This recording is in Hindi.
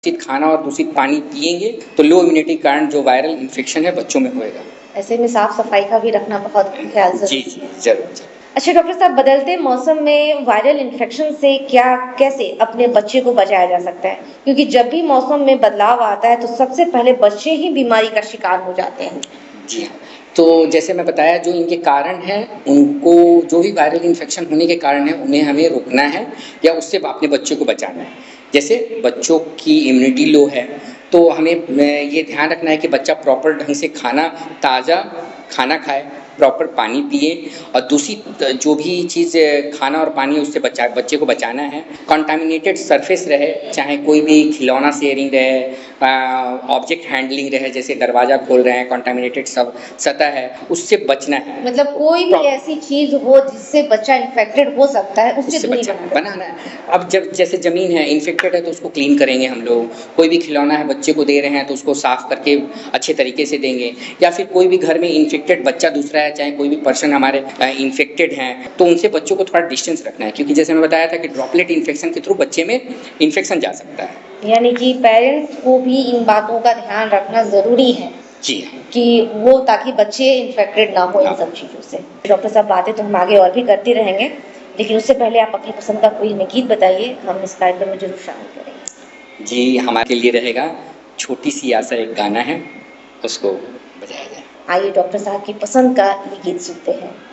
दूषित खाना और दूषित पानी पिएंगे तो लो इम्यूनिटी के कारण जो वायरल इन्फेक्शन है बच्चों में होएगा। ऐसे में साफ सफाई का भी रखना बहुत ख्याल जी जरूरी जी, है। जरूर। अच्छा डॉक्टर साहब, बदलते मौसम में वायरल इन्फेक्शन से कैसे अपने बच्चे को बचाया जा सकता है? क्योंकि जब भी मौसम में बदलाव आता है तो सबसे पहले बच्चे ही बीमारी का शिकार हो जाते हैं। जी हाँ, तो जैसे मैं बताया जो इनके कारण हैं उनको, जो भी वायरल इन्फेक्शन होने के कारण है उन्हें हमें रोकना है या उससे अपने बच्चों को बचाना है। जैसे बच्चों की इम्यूनिटी लो है तो हमें ये ध्यान रखना है कि बच्चा प्रॉपर ढंग से ताज़ा खाना खाए, प्रॉपर पानी पिए और दूषित जो भी चीज़ खाना और पानी उससे बच्चे को बचाना है। कंटामिनेटेड सरफेस रहे, चाहे कोई भी खिलौना शेयरिंग रहे, ऑब्जेक्ट हैंडलिंग रहे, जैसे दरवाज़ा खोल रहे हैं कंटामिनेटेड सब सतह है, उससे बचना है। मतलब कोई भी ऐसी चीज हो जिससे बच्चा इन्फेक्टेड हो सकता है उससे दूरी बनाना है। अब जब जैसे ज़मीन है इन्फेक्टेड है तो उसको क्लीन करेंगे हम लोग, कोई भी खिलौना है बच्चे को दे रहे हैं तो उसको साफ़ करके अच्छे तरीके से देंगे, या फिर कोई भी घर में इन्फेक्टेड बच्चा दूसरा है, चाहे कोई भी पर्सन हमारे इन्फेक्टेड हैं तो उनसे बच्चों को थोड़ा डिस्टेंस रखना है, क्योंकि जैसे मैं बताया था कि ड्रॉपलेट इन्फेक्शन के थ्रू बच्चे में इन्फेक्शन जा सकता है। यानी कि पेरेंट्स को भी इन बातों का ध्यान रखना जरूरी है जी कि वो, ताकि बच्चे इन्फेक्टेड ना हो इन सब चीज़ों से। डॉक्टर साहब, बातें तो हम आगे और भी करते रहेंगे, लेकिन उससे पहले आप अपनी पसंद का कोई हमें गीत बताइए, हम इस कार्यक्रम में जरूर शामिल करेंगे। जी, हमारे लिए रहेगा छोटी सी आशा एक गाना है, उसको बजाया जाए। आइए डॉक्टर साहब की पसंद का ये गीत सुनते हैं।